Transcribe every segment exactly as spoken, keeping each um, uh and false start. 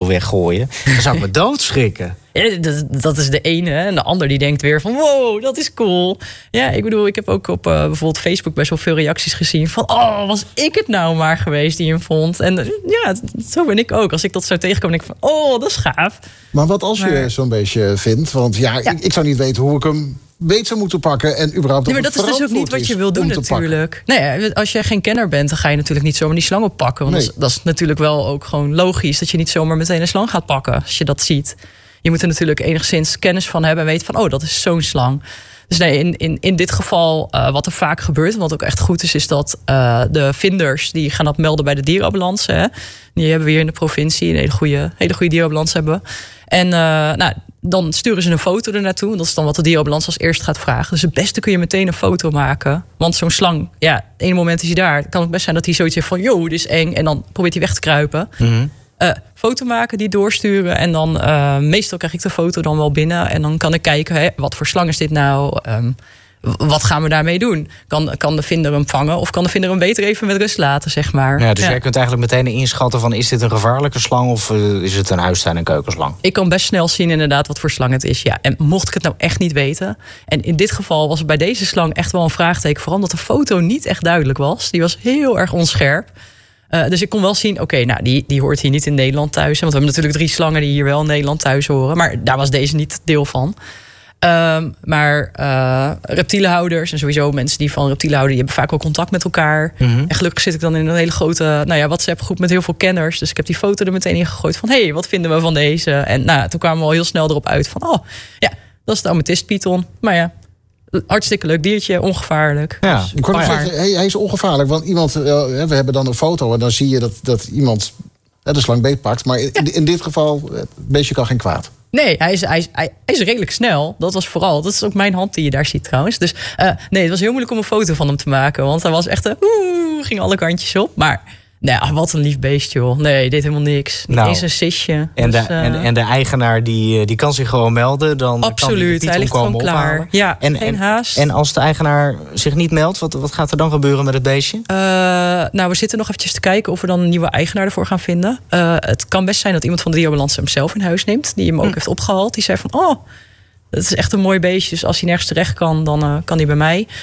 weggooien. Dan zou ik me doodschrikken. Ja, dat, dat is de ene. En de ander die denkt weer van wow, dat is cool. Ja, ik bedoel, ik heb ook op uh, bijvoorbeeld Facebook best wel veel reacties gezien van oh, was ik het nou maar geweest die hem vond. En uh, ja, zo ben ik ook. Als ik dat zo tegenkom, denk ik van oh, dat is gaaf. Maar wat als maar... je zo'n beetje vindt? Want ja, ja. Ik, ik zou niet weten hoe ik hem beet zou moeten pakken en überhaupt nee, maar dat is dus ook niet wat je wil doen natuurlijk. Nee, als je geen kenner bent, dan ga je natuurlijk niet zomaar die slang oppakken. Want nee. dat, is, dat is natuurlijk wel ook gewoon logisch dat je niet zomaar meteen een slang gaat pakken als je dat ziet. Je moet er natuurlijk enigszins kennis van hebben en weten van oh, dat is zo'n slang. Dus nee, in, in, in dit geval, uh, wat er vaak gebeurt, wat ook echt goed is, is dat uh, de vinders die gaan dat melden bij de dierenambulance. Hè. Die hebben we hier in de provincie, een hele goede, hele goede dierenambulance hebben. En uh, nou, dan sturen ze een foto er naartoe. En dat is dan wat de dierenambulance als eerste gaat vragen. Dus het beste kun je meteen een foto maken. Want zo'n slang, ja, het ene moment is hij daar. Het kan ook best zijn dat hij zoiets heeft van yo, dit is eng. En dan probeert hij weg te kruipen. Mm-hmm. Uh, foto maken, die doorsturen. En dan uh, meestal krijg ik de foto dan wel binnen. En dan kan ik kijken, hè, wat voor slang is dit nou? Um, wat gaan we daarmee doen? Kan, kan de vinder hem vangen? Of kan de vinder hem beter even met rust laten, zeg maar? Ja, dus ja. jij kunt eigenlijk meteen inschatten van is dit een gevaarlijke slang of uh, is het een huistuin- en keukenslang? Ik kan best snel zien inderdaad wat voor slang het is. Ja. En mocht ik het nou echt niet weten. En in dit geval was het bij deze slang echt wel een vraagteken. Vooral omdat de foto niet echt duidelijk was. Die was heel erg onscherp. Uh, dus ik kon wel zien, oké, okay, nou, die, die hoort hier niet in Nederland thuis. Want we hebben natuurlijk drie slangen die hier wel in Nederland thuis horen. Maar daar was deze niet deel van. Um, maar uh, reptielenhouders en sowieso mensen die van reptielen houden, die hebben vaak wel contact met elkaar. Mm-hmm. En gelukkig zit ik dan in een hele grote nou ja, WhatsApp groep met heel veel kenners. Dus ik heb die foto er meteen in gegooid van hé, hey, wat vinden we van deze? En nou, toen kwamen we al heel snel erop uit van oh, ja, dat is de amethystpython. Maar ja, hartstikke leuk diertje, ongevaarlijk. Ja, dus, ik kon zeggen, hij, hij is ongevaarlijk. Want iemand, uh, we hebben dan een foto en dan zie je dat, dat iemand uh, de slang beetpakt. Maar in, ja. in dit geval, het beestje kan geen kwaad. Nee, hij is, hij, is, hij is redelijk snel. Dat was vooral, dat is ook mijn hand die je daar ziet trouwens. Dus uh, nee, het was heel moeilijk om een foto van hem te maken. Want hij was echt, uh, oeh, ging alle kantjes op. Maar nou, wat een lief beestje, joh. Nee, deed helemaal niks. Niet nou, eens een sisje. En, dus, de, uh, en, en de eigenaar die, die kan zich gewoon melden. Dan absoluut, kan hij ligt gewoon klaar. Ophalen. Ja, en, geen en, haast. En als de eigenaar zich niet meldt, wat, wat gaat er dan gebeuren met het beestje? Uh, nou, we zitten nog eventjes te kijken of we dan een nieuwe eigenaar ervoor gaan vinden. Uh, het kan best zijn dat iemand van de dierenambulance hem zelf in huis neemt. Die hem ook hm. heeft opgehaald. Die zei van, oh, dat is echt een mooi beestje. Dus als hij nergens terecht kan, dan uh, kan hij bij mij. Uh,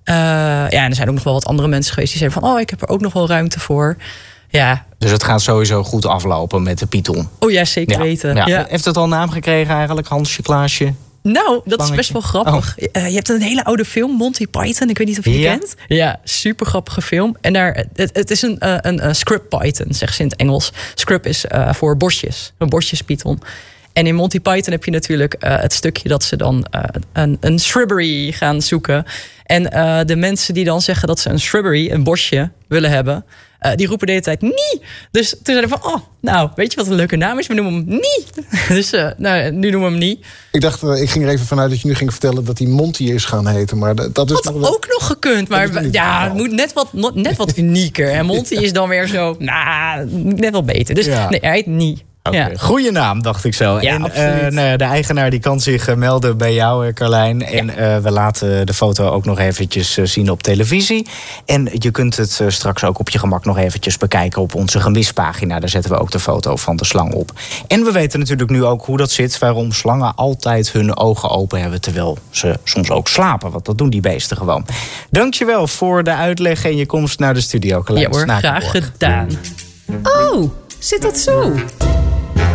ja, en er zijn ook nog wel wat andere mensen geweest die zeiden van, oh, ik heb er ook nog wel ruimte voor. Ja. Dus het gaat sowieso goed aflopen met de python. Oh ja, zeker ja. weten. Ja. Ja. Heeft het al een naam gekregen eigenlijk, Hansje, Klaasje? Nou, dat Slangetje. Is best wel grappig. Oh. Uh, je hebt een hele oude film, Monty Python. Ik weet niet of je die ja. kent. Ja, super grappige film. En daar, het, het is een, uh, een uh, scrub python, zeggen ze in het Engels. Scrub is uh, voor bosjes, een bosjespython. En in Monty Python heb je natuurlijk uh, het stukje dat ze dan uh, een, een shrubbery gaan zoeken. En uh, de mensen die dan zeggen dat ze een shrubbery, een bosje, willen hebben, Uh, die roepen de hele tijd nie. Dus toen zeiden we van, oh, nou, weet je wat een leuke naam is? We noemen hem nie. Dus uh, nou, nu noemen we hem nie. Ik dacht, uh, ik ging er even vanuit dat je nu ging vertellen dat hij Monty is gaan heten. Maar dat, dat is had nog wel... ook nog gekund. Maar we, ja, het moet net wat, net wat unieker. En Monty ja. is dan weer zo, nou, net wel beter. Dus ja. nee, hij heet nie. Okay. Ja. Goeie naam, dacht ik zo. Ja, en uh, nou, de eigenaar die kan zich uh, melden bij jou, Carlijn. Ja. En uh, we laten de foto ook nog eventjes uh, zien op televisie. En je kunt het uh, straks ook op je gemak nog eventjes bekijken op onze gemispagina. Daar zetten we ook de foto van de slang op. En we weten natuurlijk nu ook hoe dat zit, waarom slangen altijd hun ogen open hebben terwijl ze soms ook slapen. Want dat doen die beesten gewoon. Dankjewel voor de uitleg en je komst naar de studio, Carlijn. Ja hoor, graag gedaan. Oh, zit dat zo?